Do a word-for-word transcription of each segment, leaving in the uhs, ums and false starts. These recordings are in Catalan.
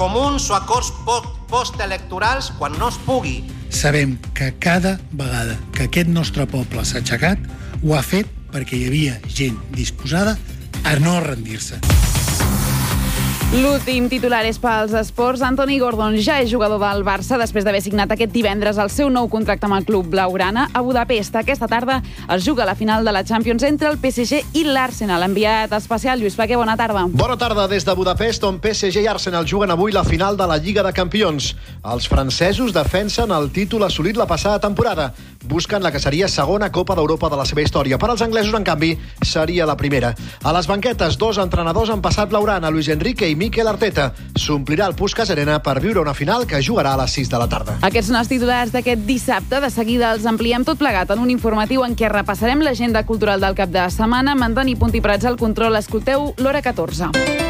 comuns o acords postelectorals quan no es pugui. Sabem que cada vegada que aquest nostre poble s'ha aixecat ho ha fet perquè hi havia gent disposada a no rendir-se. L'últim titular és pels esports. Anthony Gordon ja és jugador del Barça després d'haver signat aquest divendres el seu nou contracte amb el club blaugrana. A Budapest aquesta tarda es juga la final de la Champions entre el P S G i l'Arsenal. Enviat especial Lluís Flaquer, bona tarda. Bona tarda des de Budapest, on P S G i Arsenal juguen avui la final de la Lliga de Campions. Els francesos defensen el títol assolit la passada temporada. Busquen la que seria segona Copa d'Europa de la seva història. Per als anglesos, en canvi, seria la primera. A les banquetes, dos entrenadors han passat blaugrana, Luis Enrique i Mikel Arteta. S'omplirà el Puigdemont Arena per viure una final que jugarà a les sis de la tarda. Aquests són els titulars d'aquest dissabte. De seguida els ampliem tot plegat en un informatiu en què repassarem l'agenda cultural del cap de setmana. Amb Antoni Punt i Prats al control. Escolteu l'Hora catorze.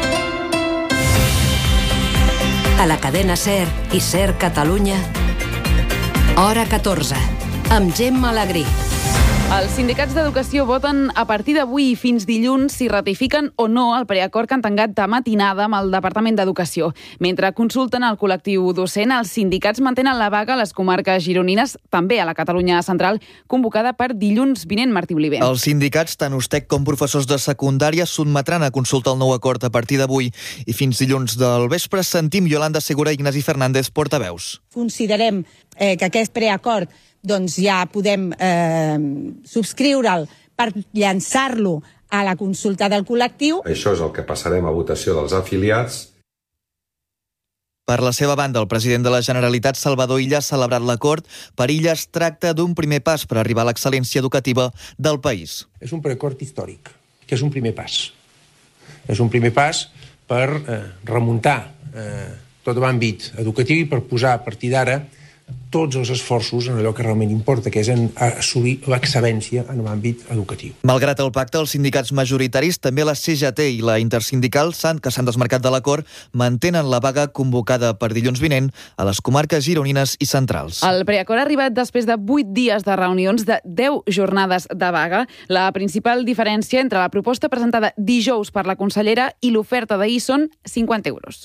A la cadena SER i SER Catalunya, Hora catorze, amb Gemma Alegrí. Els sindicats d'educació voten a partir d'avui i fins dilluns si ratifiquen o no el preacord que han tancat de matinada amb el Departament d'Educació. Mentre consulten el col·lectiu docent, els sindicats mantenen la vaga a les comarques gironines, també a la Catalunya central, convocada per dilluns vinent. Martí Oliver. Els sindicats, tant USTEC com professors de secundària, sotmetran a consulta el nou acord a partir d'avui i fins dilluns del vespre. Sentim Yolanda Segura i Ignasi Fernández, portaveus. Considerem eh, que aquest preacord doncs ja podem eh, subscriure'l per llançar-lo a la consulta del col·lectiu. Això és el que passarem a votació dels afiliats. Per la seva banda, el president de la Generalitat, Salvador Illa, ha celebrat l'acord. Per Illa es tracta d'un primer pas per arribar a l'excel·lència educativa del país. És un preacord històric, que és un primer pas. És un primer pas per eh, remuntar eh, tot l'àmbit educatiu i per posar a partir d'ara tots els esforços en allò que realment importa, que és en assolir l'excel·lència en l'àmbit educatiu. Malgrat el pacte, els sindicats majoritaris, també la C G T i la Intersindical, que s'han desmarcat de l'acord, mantenen la vaga convocada per dilluns vinent a les comarques gironines i centrals. El preacord ha arribat després de vuit dies de reunions de deu jornades de vaga. La principal diferència entre la proposta presentada dijous per la consellera i l'oferta d'ahir són cinquanta euros.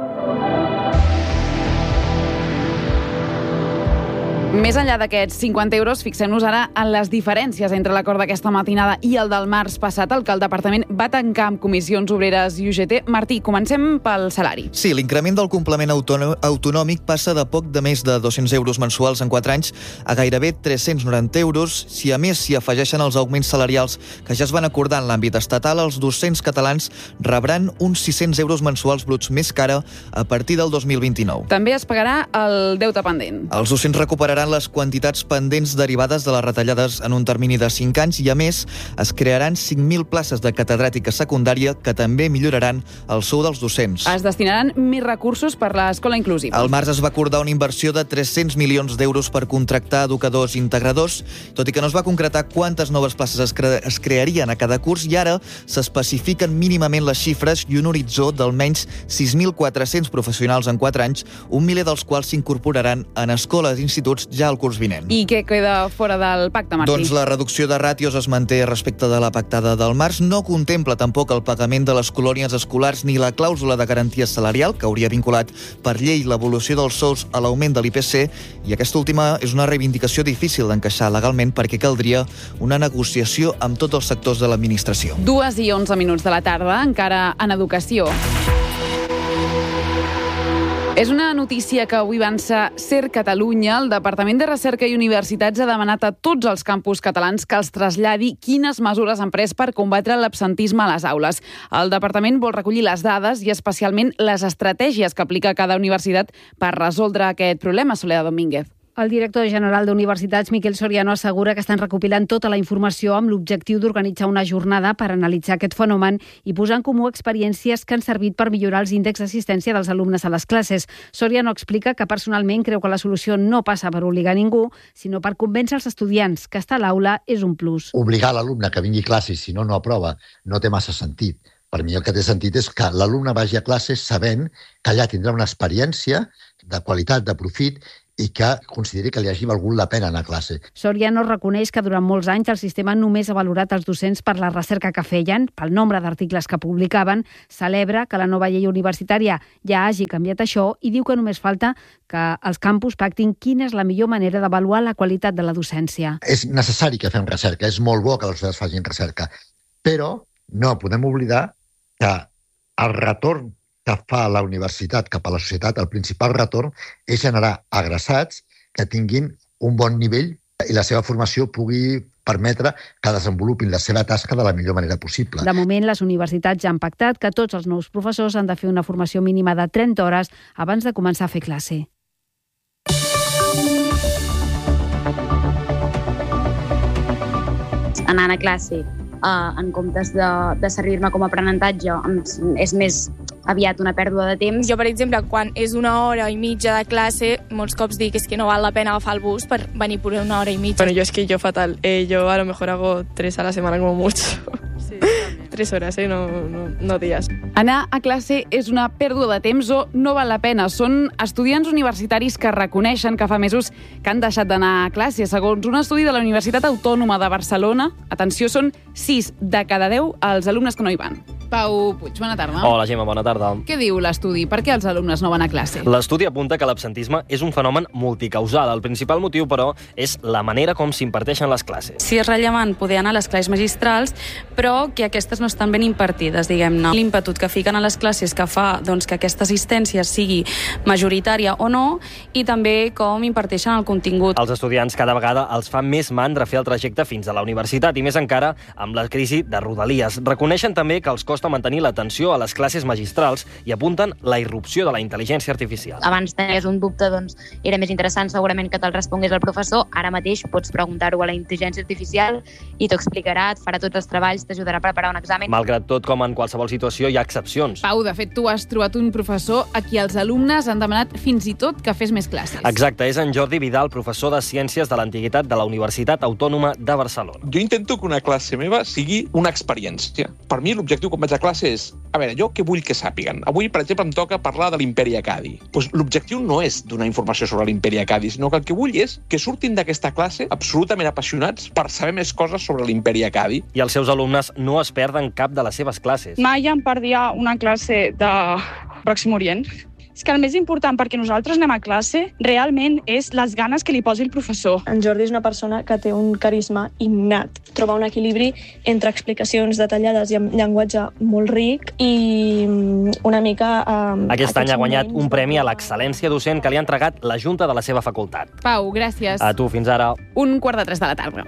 Més enllà d'aquests cinquanta euros, fixem-nos ara en les diferències entre l'acord d'aquesta matinada i el del març passat, el que el departament va tancar amb comissions obreres i U G T. Martí, comencem pel salari. Sí, l'increment del complement autonòmic passa de poc de més de dos-cents euros mensuals en quatre anys a gairebé tres-cents noranta euros. Si a més s'hi afegeixen els augments salarials que ja es van acordar en l'àmbit estatal, els docents catalans rebran uns sis-cents euros mensuals bruts més cara a partir del dos mil vint-i-nou. També es pagarà el deute pendent. Els docents recuperaran les quantitats pendents derivades de les retallades en un termini de cinc anys i, a més, es crearan cinc mil places de catedràtica secundària que també milloraran el sou dels docents. Es destinaran més recursos per l'escola inclusiva. Al març es va acordar una inversió de tres-cents milions d'euros per contractar educadors integradors, tot i que no es va concretar quantes noves places es, cre es crearien a cada curs, i ara s'especifiquen mínimament les xifres i un horitzó d'almenys sis mil quatre-cents professionals en quatre anys, un miler dels quals s'incorporaran en escoles i instituts ja al curs vinent. I què queda fora del pacte, Martí? Doncs la reducció de ràtios es manté respecte de la pactada del març. No contempla tampoc el pagament de les colònies escolars ni la clàusula de garantia salarial, que hauria vinculat per llei l'evolució dels sous a l'augment de l'I P C, i aquesta última és una reivindicació difícil d'encaixar legalment perquè caldria una negociació amb tots els sectors de l'administració. Dues i onze minuts de la tarda, encara en educació. És una notícia que avui avança SER Catalunya. El Departament de Recerca i Universitats ha demanat a tots els campus catalans que els traslladi quines mesures han pres per combatre l'absentisme a les aules. El departament vol recollir les dades i especialment les estratègies que aplica cada universitat per resoldre aquest problema. Soledad Domínguez. El director general d'Universitats, Miquel Soriano, assegura que estan recopilant tota la informació amb l'objectiu d'organitzar una jornada per analitzar aquest fenomen i posar en comú experiències que han servit per millorar els índexs d'assistència dels alumnes a les classes. Soriano explica que personalment creu que la solució no passa per obligar ningú, sinó per convèncer els estudiants que estar a l'aula és un plus. Obligar l'alumne que vingui a classe, si no, no aprova, no té massa sentit. Per mi el que té sentit és que l'alumne vagi a classes sabent que allà tindrà una experiència de qualitat, de profit, i que consideri que li hagi valgut la pena anar a classe. Soriano reconeix que durant molts anys el sistema només ha valorat els docents per la recerca que feien, pel nombre d'articles que publicaven, celebra que la nova llei universitària ja hagi canviat això i diu que només falta que els campus pactin quina és la millor manera d'avaluar la qualitat de la docència. És necessari que fem recerca, és molt bo que els universitats facin recerca, però no podem oblidar que el retorn que fa la universitat cap a la societat, el principal retorn és generar egressats que tinguin un bon nivell i la seva formació pugui permetre que desenvolupin la seva tasca de la millor manera possible. De moment, les universitats ja han pactat que tots els nous professors han de fer una formació mínima de trenta hores abans de començar a fer classe. Anant a classe Uh, en comptes de, de servir-me com a aprenentatge, és més aviat una pèrdua de temps. Jo, per exemple, quan és una hora i mitja de classe, molts cops dic és que no val la pena agafar el bus per venir per una hora i mitja. Bueno, yo es que yo fatal. Eh, yo a lo mejor hago tres a la semana como mucho. Sí, tres horas, eh? No, no, no días. Anar a classe és una pèrdua de temps o no val la pena. Són estudiants universitaris que reconeixen que fa mesos que han deixat d'anar a classe. Segons un estudi de la Universitat Autònoma de Barcelona, atenció, són sis de cada deu els alumnes que no hi van. Pau Puig, bona tarda. Hola, Gemma, bona tarda. Què diu l'estudi? Per què els alumnes no van a classe? L'estudi apunta que l'absentisme és un fenomen multicausal. El principal motiu, però, és la manera com s'imparteixen les classes. Sí, és rellevant poder anar a les classes magistrals, però que aquestes no estan ben impartides, diguem-ne. L'ímpetu que fiquen a les classes que fa doncs, que aquesta assistència sigui majoritària o no, i també com imparteixen el contingut. Els estudiants cada vegada els fa més mandra fer el trajecte fins a la universitat, i més encara amb la crisi de Rodalies. Reconeixen també que els costa mantenir l'atenció a les classes magistrals i apunten la irrupció de la intel·ligència artificial. Abans tenies un dubte, doncs era més interessant segurament que te'l respongués el professor. Ara mateix pots preguntar-ho a la intel·ligència artificial i t'ho explicarà, et farà tots els treballs, t'ajudarà a preparar un examen. Malgrat tot, com en qualsevol situació, hi ha excepcions. Pau, de fet, tu has trobat un professor a qui els alumnes han demanat fins i tot que fes més classes. Exacte, és en Jordi Vidal, professor de Ciències de l'Antiguitat de la Universitat Autònoma de Barcelona. Jo intento que una classe meva sigui una experiència. Per mi, l'objectiu quan vaig a classe és, a veure, jo què vull que sàpiguen? Avui, per exemple, em toca parlar de l'imperi Accadi. Pues l'objectiu no és donar informació sobre l'imperi Accadi, sinó que el que vull és que surtin d'aquesta classe absolutament apassionats per saber més coses sobre l'imperi Accadi. I els seus alumnes no es perden cap de les seves classes. Mai em perdia una classe de Pròxim Orient. És que el més important perquè nosaltres anem a classe realment és les ganes que li posi el professor. En Jordi és una persona que té un carisma innat. Troba un equilibri entre explicacions detallades i amb llenguatge molt ric i una mica... Eh, Aquest any ha guanyat un premi a l'excel·lència docent que li ha entregat la Junta de la seva facultat. Pau, gràcies. A tu, fins ara. Un quart de tres de la tarda.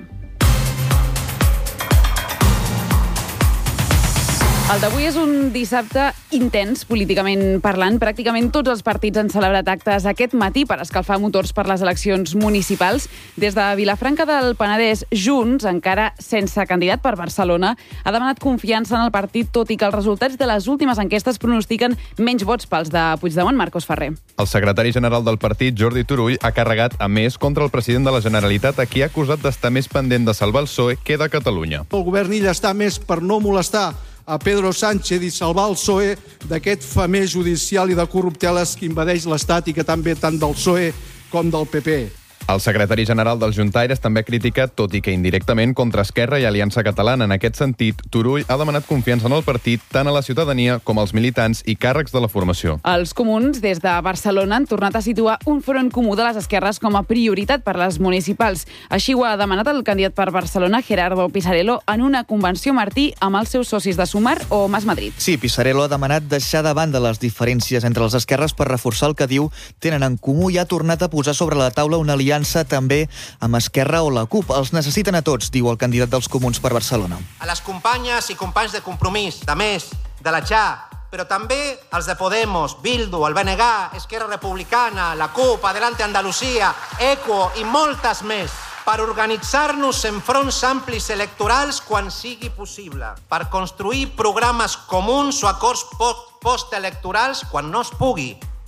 El d'avui és un dissabte intens, políticament parlant. Pràcticament tots els partits han celebrat actes aquest matí per escalfar motors per les eleccions municipals. Des de Vilafranca del Penedès, Junts, encara sense candidat per Barcelona, ha demanat confiança en el partit, tot i que els resultats de les últimes enquestes pronostiquen menys vots pels de Puigdemont. Marcos Ferrer. El secretari general del partit, Jordi Turull, ha carregat a més contra el president de la Generalitat, a qui ha acusat d'estar més pendent de salvar el P S O E que de Catalunya. El govern ell està més per no molestar a Pedro Sánchez i salvar el P S O E d'aquest femer judicial i de corrupteles que invadeix l'Estat i que també tant del P S O E com del P P. El secretari general dels Juntaires també ha criticat, tot i que indirectament, contra Esquerra i Aliança Catalana. En aquest sentit, Turull ha demanat confiança en el partit tant a la ciutadania com als militants i càrrecs de la formació. Els comuns, des de Barcelona, han tornat a situar un front comú de les esquerres com a prioritat per les municipals. Així ho ha demanat el candidat per Barcelona, Gerardo Pisarello, en una convenció Martí amb els seus socis de Sumar o Mas Madrid. Sí, Pisarello ha demanat deixar de banda les diferències entre les esquerres per reforçar el que diu tenen en comú i ha tornat a posar sobre la taula una aliança també amb Esquerra o la CUP. Els necessiten a tots, diu el candidat dels Comuns per Barcelona. A les companyes i companys de Compromís, de Més, de la Txà, però també els de Podemos, Bildu, el B N G, Esquerra Republicana, la CUP, Adelante Andalusia, Equo i moltes més, per organitzar-nos en fronts amplis electorals quan sigui possible, per construir programes comuns o acords postelectorals quan no es pugui,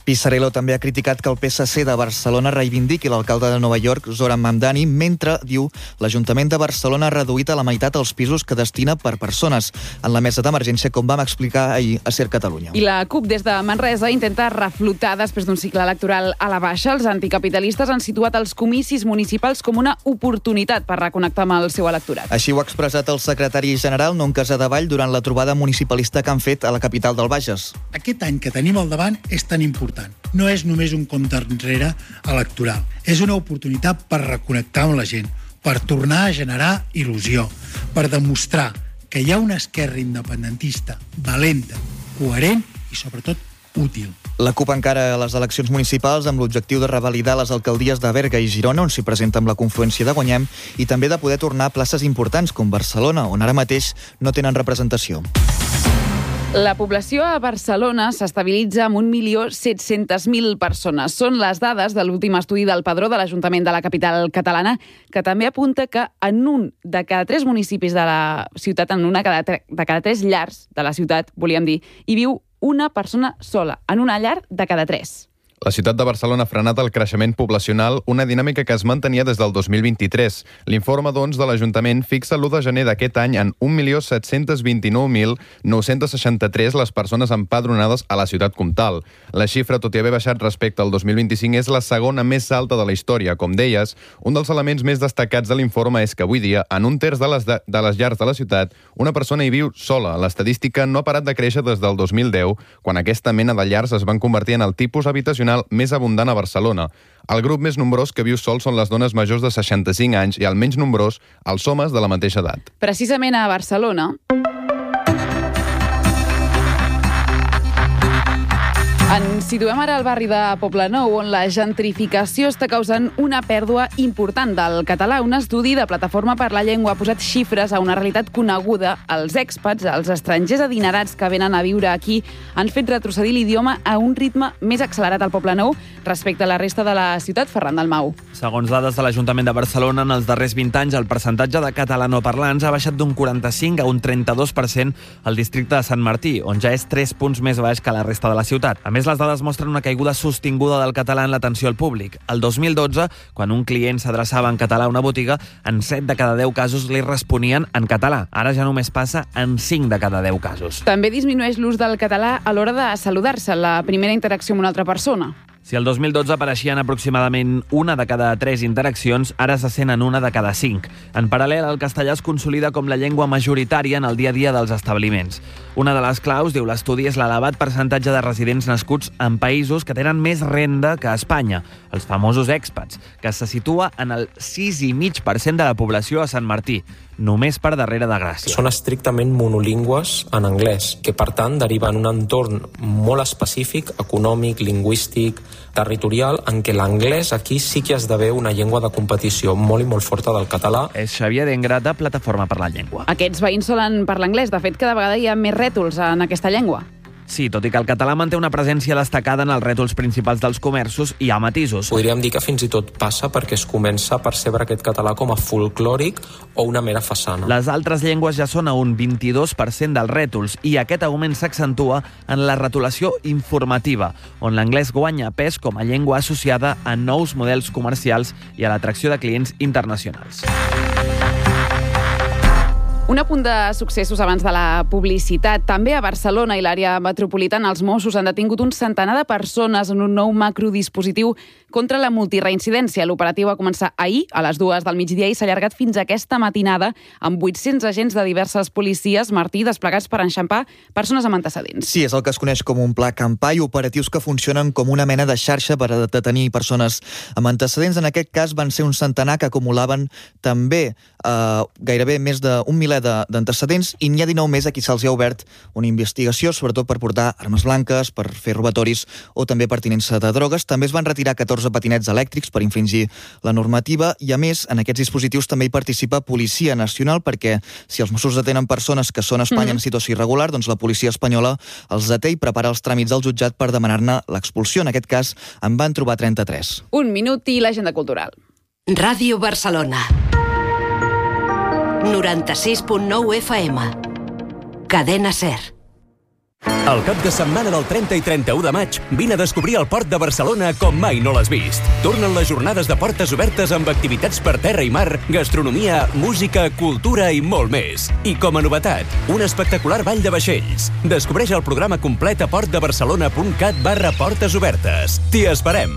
Pisarello també ha criticat que el P S C de Barcelona reivindiqui l'alcalde de Nova York, Zoran Mamdani, mentre, diu, l'Ajuntament de Barcelona ha reduït a la meitat els pisos que destina per persones en la mesa d'emergència, com vam explicar ahir a Ser Catalunya. I la CUP des de Manresa intenta reflotar després d'un cicle electoral a la baixa. Els anticapitalistes han situat els comicis municipals com una oportunitat per reconnectar amb el seu electorat. Així ho ha expressat el secretari general, Non Casadevall, durant la trobada municipalista que han fet a la capital del Bages. Aquest any que tenim al davant és tan important. No és només un compte enrere electoral. És una oportunitat per reconnectar amb la gent, per tornar a generar il·lusió, per demostrar que hi ha una esquerra independentista valenta, coherent i, sobretot, útil. La CUP encara a les eleccions municipals amb l'objectiu de revalidar les alcaldies de Berga i Girona, on s'hi presenta amb la confluència de Guanyem, i també de poder tornar a places importants com Barcelona, on ara mateix no tenen representació. La població a Barcelona s'estabilitza amb un milió set-centes mil persones. Són les dades de l'últim estudi del Padró de l'Ajuntament de la capital catalana, que també apunta que en un de cada tres municipis de la ciutat, en una de cada tres llars de la ciutat, volíem dir, hi viu una persona sola, en una llar de cada tres. La ciutat de Barcelona ha frenat el creixement poblacional, una dinàmica que es mantenia des del dos mil vint-i-tres. L'informe, doncs, de l'Ajuntament fixa l'u de gener d'aquest any en un milió set-cents vint-i-nou mil nou-cents seixanta-tres les persones empadronades a la ciutat comtal. La xifra, tot i haver baixat respecte al dos mil vint-i-cinc, és la segona més alta de la història. Com deies, un dels elements més destacats de l'informe és que avui dia, en un terç de les, de, de les llars de la ciutat, una persona hi viu sola. L'estadística no ha parat de créixer des del dos mil deu, quan aquesta mena de llars es van convertir en el tipus habitacional més abundant a Barcelona. El grup més nombrós que viu sol són les dones majors de seixanta-cinc anys i el menys nombrós, els homes de la mateixa edat. Precisament a Barcelona, ens situem ara al barri de Poblenou, on la gentrificació està causant una pèrdua important del català. Un estudi de Plataforma per la Llengua ha posat xifres a una realitat coneguda. Els expats, els estrangers adinerats que venen a viure aquí, han fet retrocedir l'idioma a un ritme més accelerat al Poblenou respecte a la resta de la ciutat. Ferran Dalmau. Segons dades de l'Ajuntament de Barcelona, en els darrers vint anys el percentatge de catalanoparlants ha baixat d'un quaranta-cinc a un trenta-dos per cent al districte de Sant Martí, on ja és tres punts més baix que la resta de la ciutat. A més, les dades mostren una caiguda sostinguda del català en l'atenció al públic. El dos mil dotze, quan un client s'adreçava en català a una botiga, en set de cada deu casos li responien en català. Ara ja només passa en cinc de cada deu casos. També disminueix l'ús del català a l'hora de saludar-se, la primera interacció amb una altra persona. Si el dos mil dotze apareixien aproximadament una de cada tres interaccions, ara se sent en una de cada cinc. En paral·lel, el castellà es consolida com la llengua majoritària en el dia a dia dels establiments. Una de les claus, diu l'estudi, és l'elevat percentatge de residents nascuts en països que tenen més renda que a Espanya, els famosos expats, que se situa en el sis coma cinc per cent de la població a Sant Martí, només per darrere de Gràcia. Són estrictament monolingües en anglès, que per tant deriva en un entorn molt específic, econòmic, lingüístic, territorial, en què l'anglès aquí sí que esdevé una llengua de competició molt i molt forta del català. És Xavier Dengra, de Plataforma per la Llengua. Aquests veïns solen parlar anglès. De fet, cada vegada hi ha més rètols en aquesta llengua. Sí, tot i que el català manté una presència destacada en els rètols principals dels comerços, hi ha matisos. Podríem dir que fins i tot passa perquè es comença a percebre aquest català com a folclòric o una mera façana. Les altres llengües ja són a un vint-i-dos per cent dels rètols i aquest augment s'accentua en la retolació informativa, on l'anglès guanya pes com a llengua associada a nous models comercials i a l'atracció de clients internacionals. Un apunt de successos abans de la publicitat. També a Barcelona i l'àrea metropolitana els Mossos han detingut un centenar de persones en un nou macrodispositiu contra la multireincidència. L'operatiu va començar ahir a les dues del migdia i s'ha allargat fins a aquesta matinada amb vuit-cents agents de diverses policies, Martí, desplegats per enxampar persones amb antecedents. Sí, és el que es coneix com un pla Campai, operatius que funcionen com una mena de xarxa per a detenir persones amb antecedents. En aquest cas van ser un centenar que acumulaven també eh, gairebé més d'un miler d'antecedents i n'hi ha dinou més a qui se'ls ha obert una investigació, sobretot per portar armes blanques, per fer robatoris o també per tinença de drogues. També es van retirar catorze patinets elèctrics per infringir la normativa i, a més, en aquests dispositius també hi participa Policia Nacional perquè si els Mossos detenen persones que són a Espanya mm. en situació irregular, doncs la policia espanyola els deté i prepara els tràmits al jutjat per demanar-ne l'expulsió. En aquest cas en van trobar trenta-tres. Un minut i l'agenda cultural. Ràdio Barcelona. noranta-sis punt nou F M. Cadena SER. El cap de setmana del trenta i trenta-u de maig vine a descobrir el Port de Barcelona com mai no l'has vist. Tornen les jornades de portes obertes amb activitats per terra i mar, gastronomia, música, cultura i molt més. I com a novetat, un espectacular ball de vaixells. Descobreix el programa complet a portdebarcelona.cat barra portes obertes. T'hi esperem!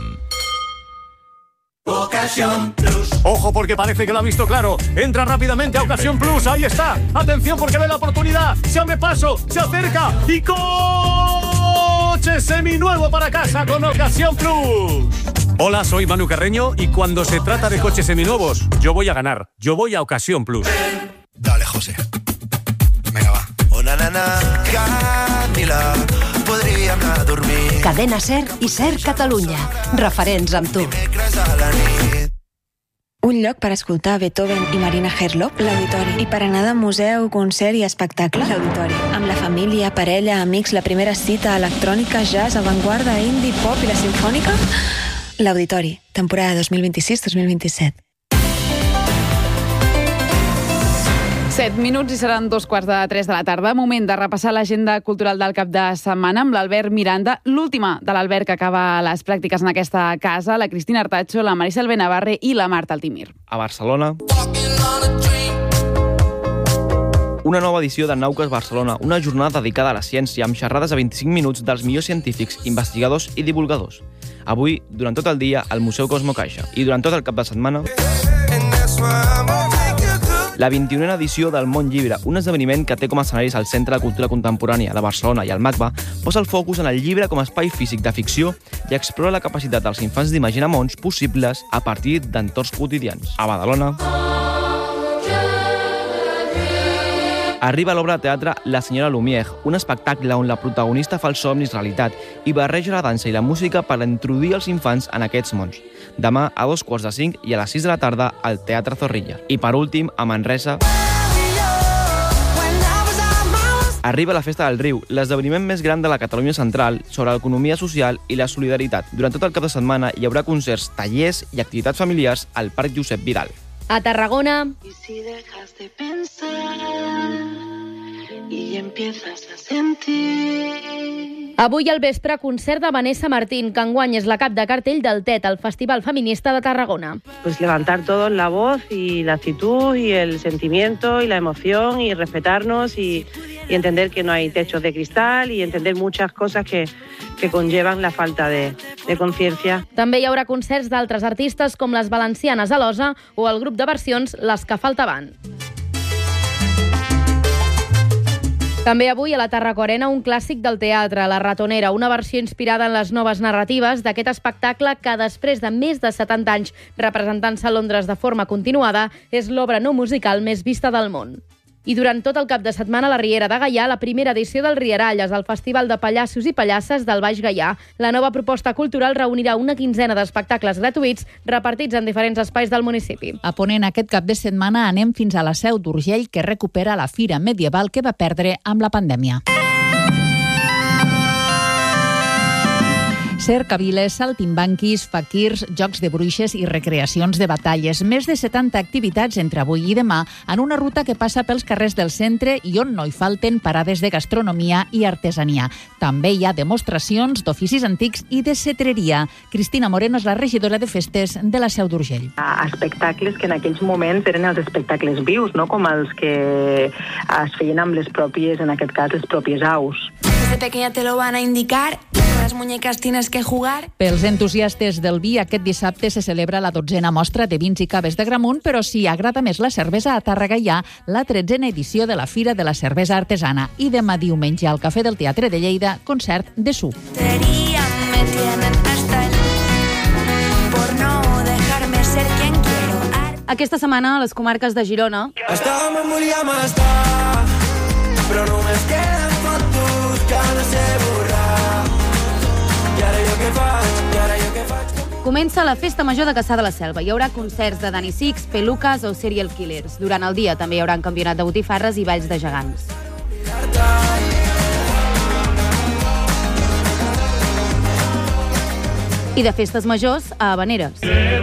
Ocasión Plus. Ojo, porque parece que lo ha visto claro. Entra rápidamente a Ocasión Plus. Ahí está. Atención, porque ve la oportunidad. Se abre paso, se acerca y coche seminuevo para casa con Ocasión Plus. Hola, soy Manu Carreño y cuando se trata de coches seminuevos, yo voy a ganar. Yo voy a Ocasión Plus. Dale, José. Venga, va. Una nana, Camila, podríem anar a dormir. Cadena SER i SER Catalunya. Referents amb tu. Un lloc per escoltar Beethoven i Marina Herlop, l'Auditori. I per anar de museu, concert i espectacle, l'Auditori. Amb la família, parella, amics, la primera cita, electrònica, jazz, avantguarda, indie, pop i la sinfònica, l'Auditori. Temporada dos mil vint-i-sis dos mil vint-i-set. Set minuts i seran dos quarts de tres de la tarda. Moment de repassar l'agenda cultural del cap de setmana amb l'Albert Miranda, l'última de l'Albert que acaba les pràctiques en aquesta casa, la Cristina Artacho, la Maricel Benavarre i la Marta Altimir. A Barcelona, una nova edició de Nauques Barcelona, una jornada dedicada a la ciència amb xerrades a vint-i-cinc minuts dels millors científics, investigadors i divulgadors. Avui, durant tot el dia, al Museu Cosmo Caixa i durant tot el cap de setmana, la vint-i-unena edició del Món Llibre, un esdeveniment que té com a escenaris al Centre de Cultura Contemporània de Barcelona i el MACBA, posa el focus en el llibre com a espai físic de ficció i explora la capacitat dels infants d'imaginar mons possibles a partir d'entorns quotidians. A Badalona arriba l'obra de teatre La senyora Lumière, un espectacle on la protagonista fa els somnis realitat i barreja la dansa i la música per introduir els infants en aquests mons. Demà a dos quarts de cinc i a les sis de la tarda al Teatre Zorrilla. I per últim, a Manresa, arriba la Festa del Riu, l'esdeveniment més gran de la Catalunya central sobre l'economia social i la solidaritat. Durant tot el cap de setmana hi haurà concerts, tallers i activitats familiars al Parc Josep Vidal. A Tarragona... Y si dejas de pensar y empiezas a sentir... Avui al vespre, concert de Vanessa Martín, que enguany és la cap de cartell del T E T, el Festival Feminista de Tarragona. Pues levantar todos la voz y la actitud y el sentimiento y la emoción y respetarnos y, y entender que no hay techos de cristal y entender muchas cosas que, que conllevan la falta de, de conciencia. També hi haurà concerts d'altres artistes com les valencianes Alosa o el grup de versions Les que faltaven. També avui a la Tarraco-Arena un clàssic del teatre, La ratonera, una versió inspirada en les noves narratives d'aquest espectacle que després de més de setanta anys representant-se a Londres de forma continuada és l'obra no musical més vista del món. I durant tot el cap de setmana a la Riera de Gaià, la primera edició del Rieralles, el Festival de Pallassos i Pallasses del Baix Gaià. La nova proposta cultural reunirà una quinzena d'espectacles gratuïts repartits en diferents espais del municipi. A Ponent, aquest cap de setmana anem fins a la Seu d'Urgell, que recupera la fira medieval que va perdre amb la pandèmia. Cercaviles, saltimbanquis, faquirs, jocs de bruixes i recreacions de batalles. Més de setanta activitats entre avui i demà en una ruta que passa pels carrers del centre i on no hi falten parades de gastronomia i artesania. També hi ha demostracions d'oficis antics i de cetreria. Cristina Moreno és la regidora de festes de la Seu d'Urgell. Espectacles que en aquells moments eren els espectacles vius, no? Com els que es feien amb les pròpies, en aquest cas, les pròpies aus. Desde pequeña te lo van a indicar, con las muñecas tienes que jugar. Pels entusiastes del vi, aquest dissabte se celebra la dotzena mostra de vins i caves de Gramunt, però si agrada més la cervesa, a Tàrrega hi ha la tretzena edició de la Fira de la Cervesa Artesana. I demà diumenge al Cafè del Teatre de Lleida, concert de Su. Me tienen hasta el... por no dejarme ser quien quiero. Aquesta setmana a les comarques de Girona... Estava amb volíem estar, però només queden fotos que no sé borrar. I ara jo què faig? I ara jo què faig? Comença la Festa Major de Caçà de la Selva. Hi haurà concerts de Dani Six, Pelucas o Serial Killers. Durant el dia també hi haurà un campionat de botifarres i balls de gegants. I de festes majors a Havaneres.